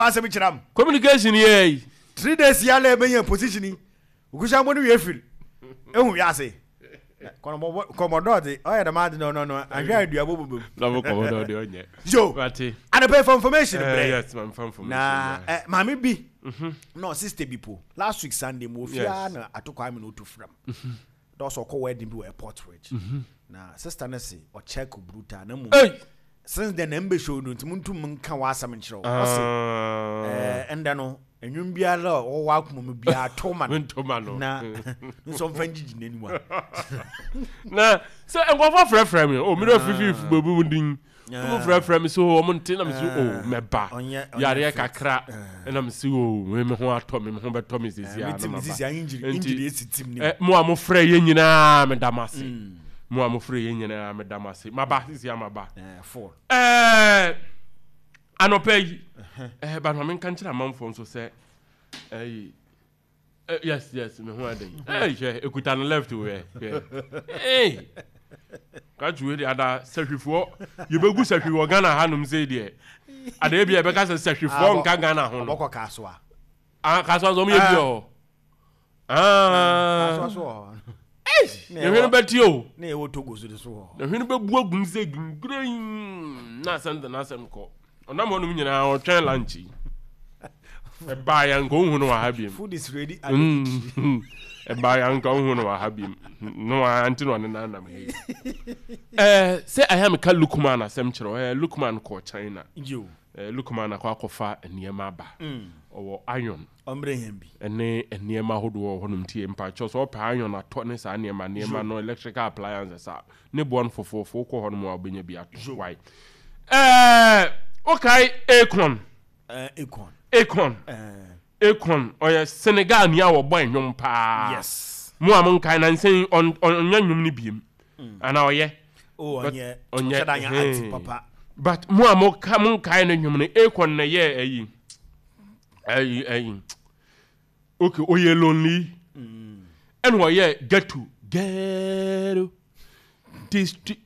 Asa bichiram. Communication ye. 3 days ya le menye position. Ukusha mo ni we feel. Ehun ya say. Commodore de oh yeah the man no ahwa aduabo bobo. No Commodore de onye. Yo. Party. And pay for information. Yes, man for information. Na mami bi. No sister bipo. Last week Sunday mo fia na atokwa me no to from. Those so call wedding be airport rich. Na sister na say o check brutal na mu. Since the number show no ntimuntu nka wa asam nchiro. O say enda no enwum biara o wa akomo bia toma no. Na nso mfanjiji naniwa. Na so engofo frefrem me o mi do fifi bobu ndin. O frefrem so o mo ntin na me so o meba. Yare kakra na me so o me ho ato me ho beto me sisi a na meba. Sisi a injiri esitim ni. Mo a mo frɛ ye nyina me damase. Mo a mo frɛ ye nyina me damase. Maba sisi a maba. 4. Anopay but me kan kira manfo so say yes me ho adai ekuta no left we ka juwe de ada sahwifo yebegu sahwiwo Ghana hanum say de ada bia be ka sahwifo nka Ghana ho no boko kaso kaso zo me bi o kaso so ne hwenu betio na e wo Togo so de so ne hwenu bebu agum say gingren na sem ko ona mo no nyina o twen lanchi e ba ya ngo hu no wa habiem food is ready e ba ya ngo hu no wa habiem no anti no na na me say I am ka Lukman asem kiro Lukman ko China yo Lukman akwa niema ba owo iron ombre hembi ene niema hodo honum tie mpa cho so pa iron ato ne sa niema no electrical appliances ne bon fofofo ko honum wa benya bi ato why okay, Akon. Oya Senegal ni awo boy nwom pa. Yes. Mo am nkai na nsen on nwom ni biem. Ana oye. Onye chadanya anti papa. But mo am nkai na nwom ni Akon na ye ayi. Okay, oye lonely. And oye ghetto. District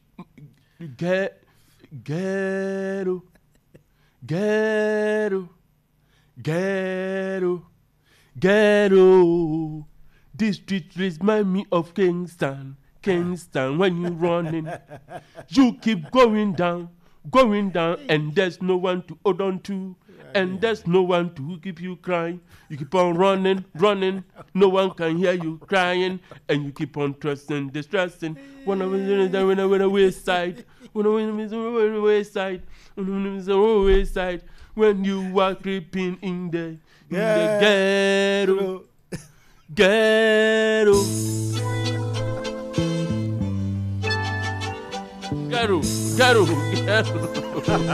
Ghetto. This street remind me of Kingston. When you running, you keep going down, and there's no one to hold on to, and there's no one to keep you crying. You keep on running, no one can hear you crying, and you keep on distressing. When I went wayside, when you are creeping in the ghetto.